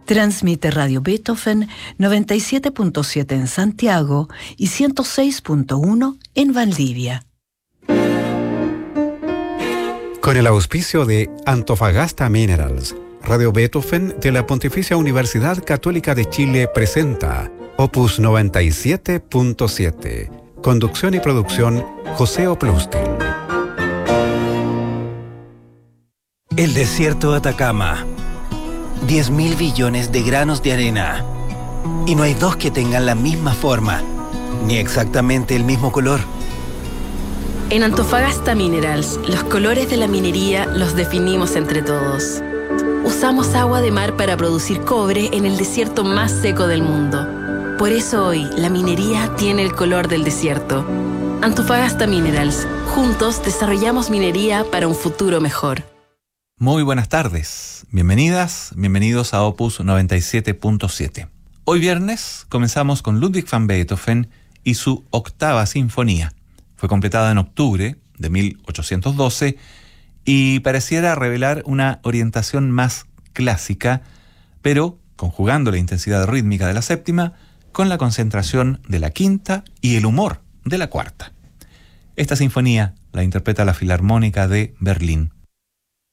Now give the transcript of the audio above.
Transmite Radio Beethoven 97.7 en Santiago y 106.1 en Valdivia. Con el auspicio de Antofagasta Minerals, Radio Beethoven de la Pontificia Universidad Católica de Chile presenta Opus 97.7. Conducción y producción José Oplustin. El desierto de Atacama. 10.000 billones de granos de arena. Y no hay dos que tengan la misma forma, ni exactamente el mismo color. En Antofagasta Minerals, los colores de la minería los definimos entre todos. Usamos agua de mar para producir cobre en el desierto más seco del mundo. Por eso hoy, la minería tiene el color del desierto. Antofagasta Minerals. Juntos desarrollamos minería para un futuro mejor. Muy buenas tardes, bienvenidos a Opus 97.7. Hoy viernes comenzamos con Ludwig van Beethoven y su octava sinfonía. Fue completada en octubre de 1812 y pareciera revelar una orientación más clásica, pero conjugando la intensidad rítmica de la séptima con la concentración de la quinta y el humor de la cuarta. Esta sinfonía la interpreta la Filarmónica de Berlín.